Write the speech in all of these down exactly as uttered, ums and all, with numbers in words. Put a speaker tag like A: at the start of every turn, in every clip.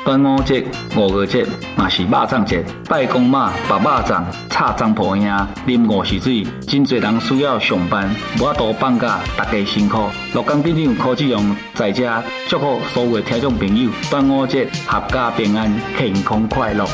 A: 端午节、五月节嘛是肉粽节，拜公妈、白肉粽、炒粽婆兄、啉五时水，真侪人需要上班，无法度放假，大家辛苦。乐工镇长柯志荣在这祝福所有听众朋友端午节合家平安、健康快乐。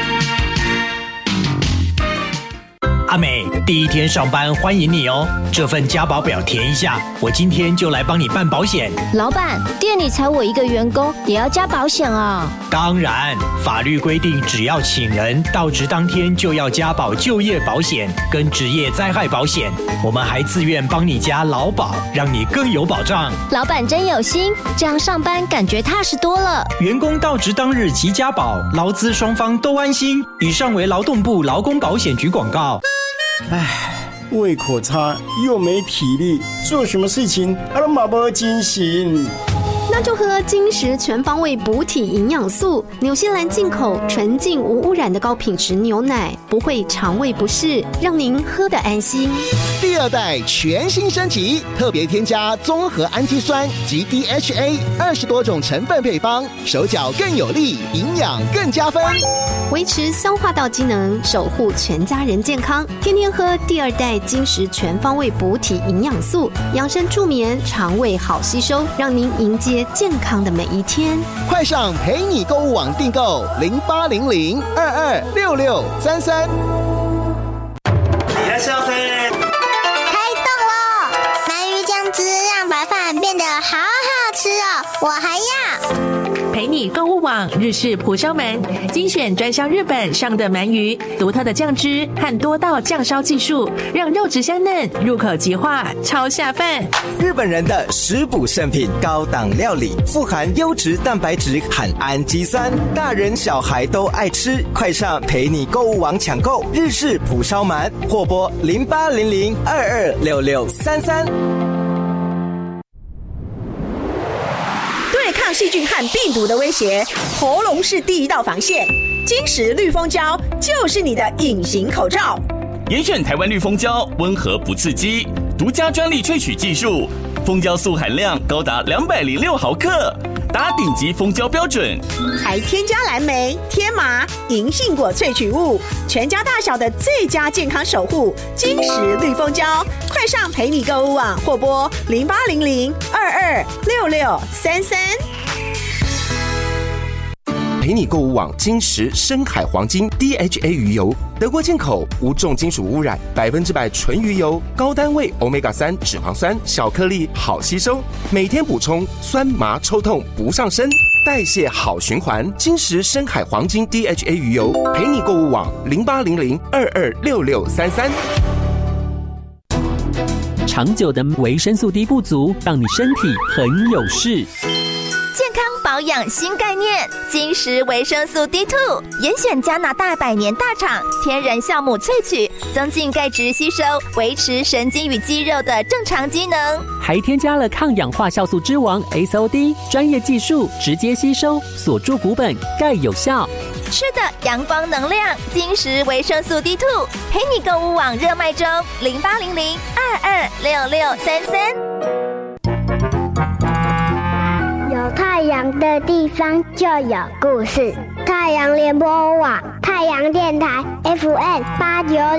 B: 阿美，第一天上班欢迎你哦！这份加保表填一下，我今天就来帮你办保险。
C: 老板，店里才我一个员工，也要加保险啊？
B: 当然，法律规定，只要请人到职当天就要加保就业保险跟职业灾害保险。我们还自愿帮你加劳保，让你更有保障。
C: 老板真有心，这样上班感觉踏实多了。
B: 员工到职当日即加保，劳资双方都安心。以上为劳动部劳工保险局广告。
D: 唉，胃口差又没体力，做什么事情啊都没没精神。
E: 那就喝金石全方位补体营养素，纽西兰进口纯净无污染的高品质牛奶，不会肠胃不适，让您喝得安心。
F: 第二代全新升级，特别添加综合氨基酸及 D H A 二十多种成分配方，手脚更有力，营养更加分，
E: 维持消化道机能，守护全家人健康。天天喝第二代金石全方位补体营养素，养生助眠，肠胃好吸收，让您迎接健康的每一天。
F: 快上陪你购物网订购零八零零二二六六三三。
G: いらっしゃいませ。
H: 开动了！鳗鱼酱汁让白饭变得好好吃哦，我还要。
I: 陪你购物网日式蒲烧鳗，精选专销日本上的鳗鱼，独特的酱汁和多道酱烧技术，让肉质香嫩，入口即化，超下饭。
J: 日本人的食补圣品，高档料理，富含优质蛋白质和氨基酸，大人小孩都爱吃。快上陪你购物网抢购日式蒲烧鳗，或拨零八零零二二六六三三。
K: 对抗细菌和病毒的威胁，喉咙是第一道防线。金石绿蜂胶就是你的隐形口罩。
L: 严选台湾绿蜂胶，温和不刺激，独家专利萃取技术，蜂胶素含量高达两百零六毫克，达顶级蜂胶标准。
K: 还添加蓝莓、天麻、银杏果萃取物，全家大小的最佳健康守护。金石绿蜂胶，快上陪你购物网或拨零八零零二二六六三三。
M: 陪你购物网金石深海黄金 D H A 鱼油，德国进口，无重金属污染，百分之百纯鱼油，高单位 Omega 三脂肪酸，小颗粒好吸收，每天补充，酸麻抽痛不上身，代谢好循环。金石深海黄金 D H A 鱼油，陪你购物网零八零零二二六六三三。
N: 长久的维生素 D 不足，让你身体很有事。
O: 健康保养新概念，金石维生素 D 二 严选加拿大百年大厂天然酵母萃取，增进钙质吸收，维持神经与肌肉的正常机能，
N: 还添加了抗氧化酵素之王 S O D， 专业技术直接吸收，锁住骨本，钙有效。
O: 吃的阳光能量，金石维生素 D 二 陪你购物网热卖中，零八零零二二六六三三。
H: 有太阳的地方就有故事。太阳联播网，太阳电台 F M 八九。